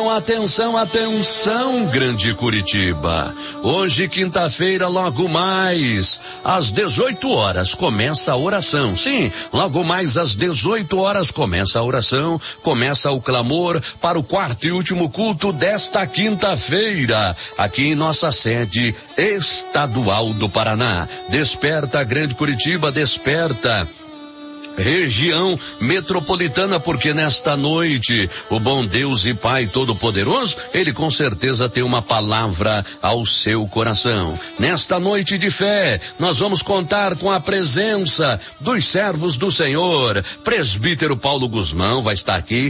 Atenção, atenção, atenção, Grande Curitiba. Hoje, quinta-feira, logo mais, às 18 horas, começa a oração. Sim, logo mais às 18 horas começa a oração, começa o clamor para o quarto e último culto desta quinta-feira, aqui em nossa sede estadual do Paraná. Desperta, Grande Curitiba, desperta. Região metropolitana, porque nesta noite o bom Deus e Pai Todo-Poderoso, Ele com certeza tem uma palavra ao seu coração. Nesta noite de fé, nós vamos contar com a presença dos servos do Senhor. Presbítero Paulo Guzmão vai estar aqui